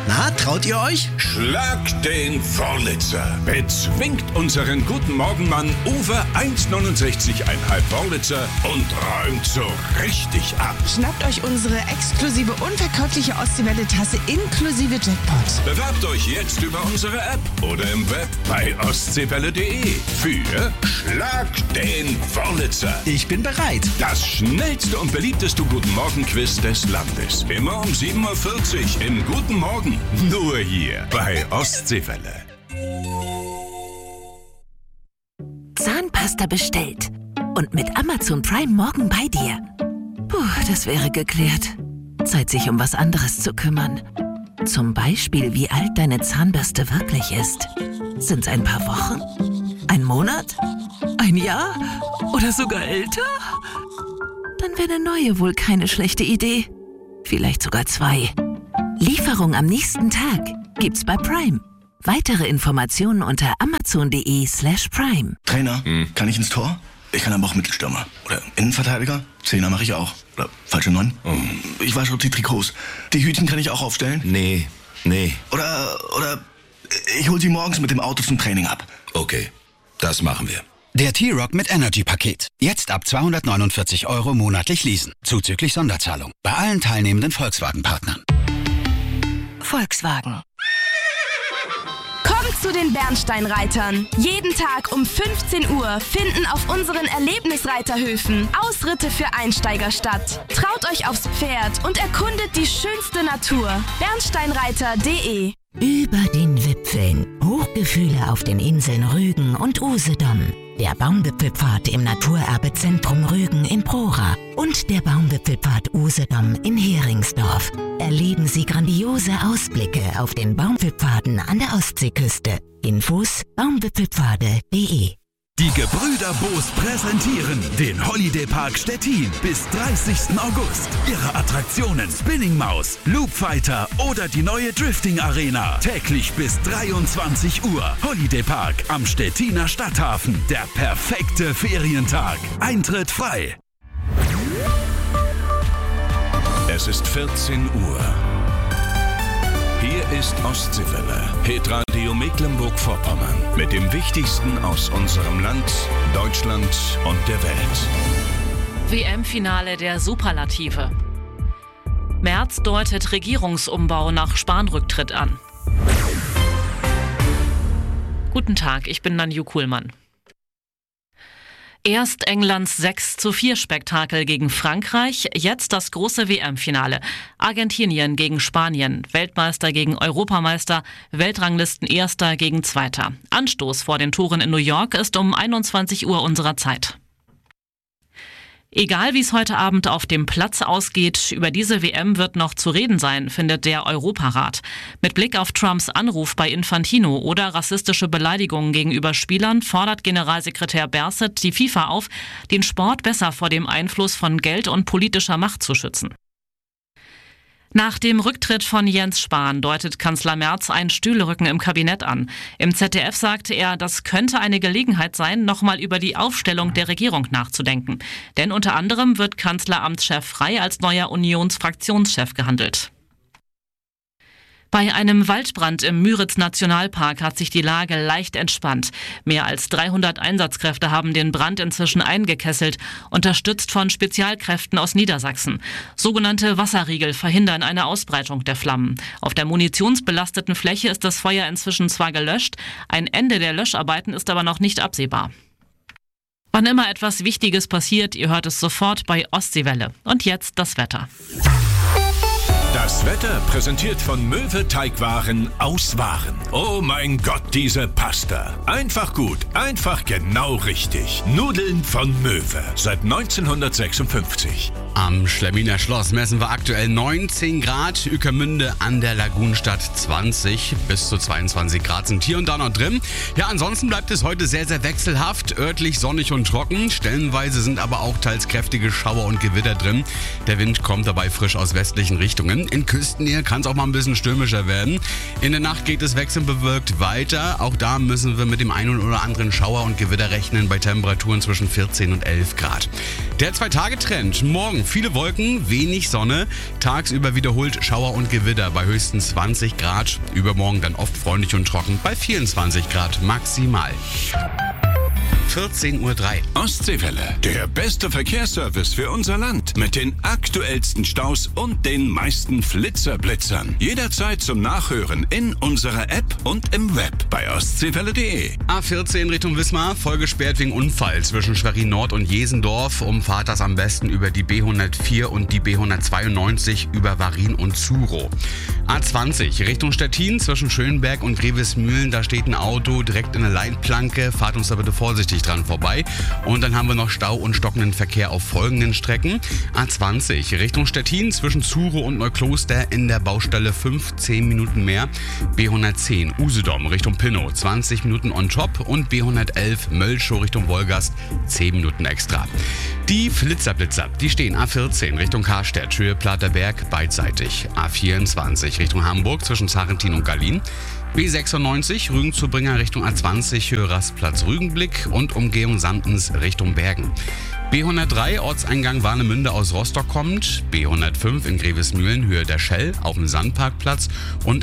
Na, traut ihr euch? Schlag den Wörlitzer. Bezwingt unseren guten Morgenmann Uwe 1,69,5 Wörlitzer und räumt so richtig ab. Schnappt euch unsere exklusive unverkäufliche Ostseewelle-Tasse inklusive Jackpot. Bewerbt euch jetzt über unsere App oder im Web bei ostseewelle.de für Schlag den Wörlitzer. Ich bin bereit. Das schnellste und beliebteste Guten Morgen-Quiz des Landes. Immer um 7:40 Uhr im Guten Morgen. Nur hier bei Ostseewelle. Zahnpasta bestellt. Und mit Amazon Prime morgen bei dir. Puh, das wäre geklärt. Zeit, sich um was anderes zu kümmern. Zum Beispiel, wie alt deine Zahnbürste wirklich ist. Sind's ein paar Wochen? Ein Monat? Ein Jahr? Oder sogar älter? Dann wäre eine neue wohl keine schlechte Idee. Vielleicht sogar 2. Lieferung am nächsten Tag gibt's bei Prime. Weitere Informationen unter amazon.de/prime. Trainer, kann ich ins Tor? Ich kann aber auch Mittelstürmer. Oder Innenverteidiger? Zehner mache ich auch. Oder falsche 9? Ich wasche die Trikots. Die Hütchen kann ich auch aufstellen? Nee. Oder ich hol sie morgens mit dem Auto zum Training ab. Okay, das machen wir. Der T-Rock mit Energy-Paket. Jetzt ab 249 € monatlich leasen. Zuzüglich Sonderzahlung. Bei allen teilnehmenden Volkswagen-Partnern. Volkswagen. Kommt zu den Bernsteinreitern. Jeden Tag um 15 Uhr finden auf unseren Erlebnisreiterhöfen Ausritte für Einsteiger statt. Traut euch aufs Pferd und erkundet die schönste Natur. Bernsteinreiter.de. Über den Wipfeln. Hochgefühle auf den Inseln Rügen und Usedom. Der Baumwipfelpfad im Naturerbezentrum Rügen in Prora und der Baumwipfelpfad Usedom in Heringsdorf. Erleben Sie grandiose Ausblicke auf den Baumwipfelpfaden an der Ostseeküste. Infos baumwipfelpfade.de. Die Gebrüder Boos präsentieren den Holiday Park Stettin bis 30. August. Ihre Attraktionen Spinning Maus, Loop Fighter oder die neue Drifting Arena. Täglich bis 23 Uhr. Holiday Park am Stettiner Stadthafen. Der perfekte Ferientag. Eintritt frei. Es ist 14 Uhr. Hier ist Ostseewelle, Hitradio Mecklenburg-Vorpommern. Mit dem Wichtigsten aus unserem Land, Deutschland und der Welt. WM-Finale der Superlative. Merz deutet Regierungsumbau nach Spahn-Rücktritt an. Guten Tag, ich bin Nanju Kuhlmann. Erst Englands 6:4 Spektakel gegen Frankreich, jetzt das große WM-Finale. Argentinien gegen Spanien, Weltmeister gegen Europameister, Weltranglisten Erster gegen Zweiter. Anstoß vor den Toren in New York ist um 21 Uhr unserer Zeit. Egal wie es heute Abend auf dem Platz ausgeht, über diese WM wird noch zu reden sein, findet der Europarat. Mit Blick auf Trumps Anruf bei Infantino oder rassistische Beleidigungen gegenüber Spielern fordert Generalsekretär Berset die FIFA auf, den Sport besser vor dem Einfluss von Geld und politischer Macht zu schützen. Nach dem Rücktritt von Jens Spahn deutet Kanzler Merz ein Stühlerücken im Kabinett an. Im ZDF sagte er, das könnte eine Gelegenheit sein, nochmal über die Aufstellung der Regierung nachzudenken. Denn unter anderem wird Kanzleramtschef Frey als neuer Unionsfraktionschef gehandelt. Bei einem Waldbrand im Müritz-Nationalpark hat sich die Lage leicht entspannt. Mehr als 300 Einsatzkräfte haben den Brand inzwischen eingekesselt, unterstützt von Spezialkräften aus Niedersachsen. Sogenannte Wasserriegel verhindern eine Ausbreitung der Flammen. Auf der munitionsbelasteten Fläche ist das Feuer inzwischen zwar gelöscht, ein Ende der Löscharbeiten ist aber noch nicht absehbar. Wann immer etwas Wichtiges passiert, ihr hört es sofort bei Ostseewelle. Und jetzt das Wetter. Das Wetter präsentiert von Möwe Teigwaren aus Waren. Oh mein Gott, diese Pasta. Einfach gut, einfach genau richtig. Nudeln von Möwe. Seit 1956. Am Schleminer Schloss messen wir aktuell 19 Grad. Ueckermünde an der Lagunenstadt 20. Bis zu 22 Grad sind hier und da noch drin. Ja, ansonsten bleibt es heute sehr, sehr wechselhaft. Örtlich sonnig und trocken. Stellenweise sind aber auch teils kräftige Schauer und Gewitter drin. Der Wind kommt dabei frisch aus westlichen Richtungen. Sonne. In Küstennähe kann es auch mal ein bisschen stürmischer werden. In der Nacht geht es wechselnd bewölkt weiter. Auch da müssen wir mit dem einen oder anderen Schauer und Gewitter rechnen bei Temperaturen zwischen 14 und 11 Grad. Der 2-Tage-Trend. Morgen viele Wolken, wenig Sonne. Tagsüber wiederholt Schauer und Gewitter bei höchstens 20 Grad. Übermorgen dann oft freundlich und trocken bei 24 Grad maximal. 14:03 Uhr. Ostseewelle, der beste Verkehrsservice für unser Land. Mit den aktuellsten Staus und den meisten Flitzerblitzern. Jederzeit zum Nachhören in unserer App und im Web bei ostseewelle.de. A14 Richtung Wismar, voll gesperrt wegen Unfall zwischen Schwerin Nord und Jesendorf. Umfahrt das am besten über die B104 und die B192 über Warin und Zuro. A20 Richtung Stettin zwischen Schönberg und Grevesmühlen. Da steht ein Auto direkt in der Leitplanke. Fahrt uns da bitte vorsichtig dran vorbei. Und dann haben wir noch Stau und stockenden Verkehr auf folgenden Strecken. A20 Richtung Stettin zwischen Zuro und Neukloster in der Baustelle 15 Minuten mehr. B110 Usedom Richtung Pinnow 20 Minuten on top und B111 Mölschow Richtung Wolgast 10 Minuten extra. Die Flitzerblitzer, die stehen A14 Richtung Karstedt, Höhe Platerberg beidseitig. A24 Richtung Hamburg zwischen Zarentin und Gallien. B96 Rügen zu Bringer Richtung A20 Höhe Rastplatz Rügenblick und Umgehung Sandens Richtung Bergen. B103 Ortseingang Warnemünde aus Rostock kommt. B105 in Grevesmühlen Höhe der Schell auf dem Sandparkplatz und